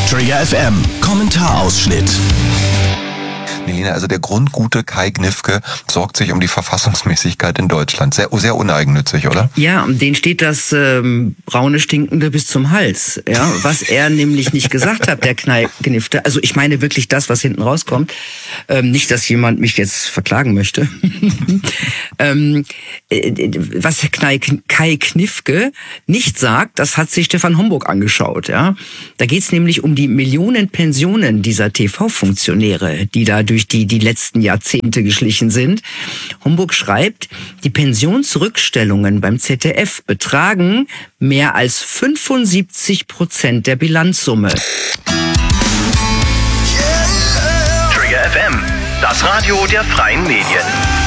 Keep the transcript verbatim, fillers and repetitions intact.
Trigger F M, Kommentarausschnitt. Melina, also der grundgute Kai Gniffke sorgt sich um die Verfassungsmäßigkeit in Deutschland. Sehr, sehr uneigennützig, oder? Ja, um den steht das ähm, braune Stinkende bis zum Hals. Ja, was er nämlich nicht gesagt hat, der Kai Gniffke. Also ich meine wirklich das, was hinten rauskommt. Ähm, nicht, dass jemand mich jetzt verklagen möchte. ähm, äh, was Kai, Kai Gniffke nicht sagt, das hat sich Stefan Homburg angeschaut. Ja, da geht's nämlich um die Millionen Pensionen dieser T V-Funktionäre, die da durch die die letzten Jahrzehnte geschlichen sind. Homburg schreibt, die Pensionsrückstellungen beim Z D F betragen mehr als fünfundsiebzig Prozent der Bilanzsumme. Trigger F M, das Radio der freien Medien.